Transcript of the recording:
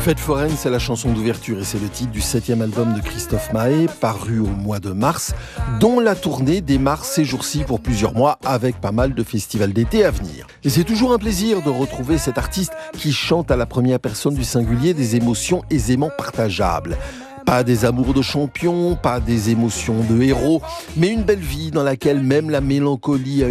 Fête foraine, c'est la chanson d'ouverture et c'est le titre du 7e album de Christophe Maé, paru au mois de mars, dont la tournée démarre ces jours-ci pour plusieurs mois avec pas mal de festivals d'été à venir. Et c'est toujours un plaisir de retrouver cet artiste qui chante à la première personne du singulier des émotions aisément partageables. Pas des amours de champions, pas des émotions de héros, mais une belle vie dans laquelle même la mélancolie a